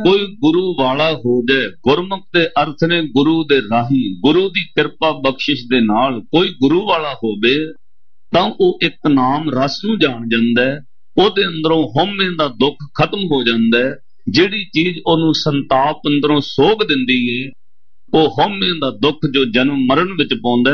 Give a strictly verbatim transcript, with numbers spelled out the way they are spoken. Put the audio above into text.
ਕੋਈ ਗੁਰੂ ਵਾਲਾ ਹੋ ਜਾਏ। ਗੁਰਮੁਖ ਦੇ ਅਰਥ ਨੇ ਗੁਰੂ ਦੇ ਰਾਹੀ, ਗੁਰੂ ਦੀ ਕਿਰਪਾ ਬਖਸ਼ਿਸ਼ ਦੇ ਨਾਲ ਕੋਈ ਗੁਰੂ ਵਾਲਾ ਹੋਵੇ ਤਾਂ ਉਹ ਇੱਕ ਨਾਮ ਰਸ ਨੂੰ ਜਾਣ ਜਾਂਦਾ ਹੈ। ਉਹਦੇ ਅੰਦਰੋਂ ਹਉਮੈ ਦਾ ਦੁੱਖ ਖਤਮ ਹੋ ਜਾਂਦਾ ਹੈ। ਜਿਹੜੀ ਚੀਜ਼ ਉਹਨੂੰ ਸੰਤਾਪ ਅੰਦਰੋਂ ਸੋਗ ਦਿੰਦੀ ਏ, ਉਹ ਹਉਮੈ ਦਾ ਦੁੱਖ ਜੋ ਜਨਮ ਮਰਨ ਵਿੱਚ ਪਾਉਂਦਾ